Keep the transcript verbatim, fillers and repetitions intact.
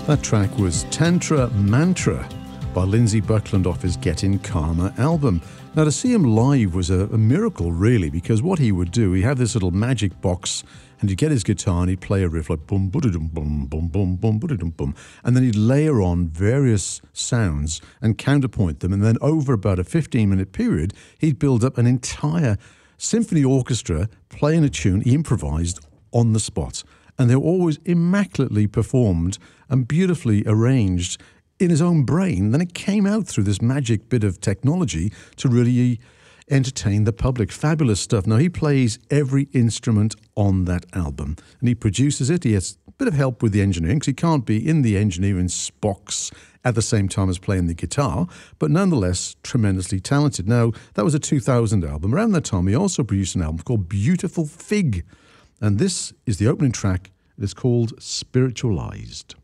That track was Tantra Mantra by Lindsey Buckland off his Getting Karma album. Now, to see him live was a, a miracle, really, because what he would do, he'd have this little magic box and he'd get his guitar and he'd play a riff like boom, boom, boom, boom, boom, boom, boom, boom, and then he'd layer on various sounds and counterpoint them, and then over about a fifteen-minute period, he'd build up an entire symphony orchestra playing a tune he improvised on the spot. And they were always immaculately performed and beautifully arranged in his own brain. Then it came out through this magic bit of technology to really entertain the public. Fabulous stuff. Now, he plays every instrument on that album and he produces it. He has a bit of help with the engineering because he can't be in the engineering box at the same time as playing the guitar, but nonetheless tremendously talented. Now, that was a two thousand album. Around that time, he also produced an album called Beautiful Fig. And this is the opening track. It's called Spiritualized.